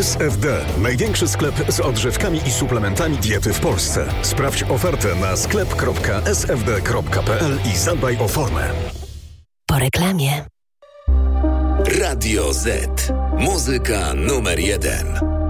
SFD. Największy sklep z odżywkami i suplementami diety w Polsce. Sprawdź ofertę na sklep.sfd.pl i zadbaj o formę. Po reklamie. Radio Z. Muzyka numer 1.